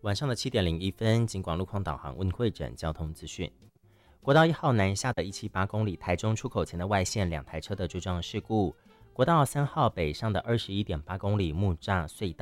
晚上的7:01，警广路况导航为您汇整交通资讯。国道1号南下的178公里台中出口前的外线2台车的追撞事故，国道3号北上的21.8公里木栅隧道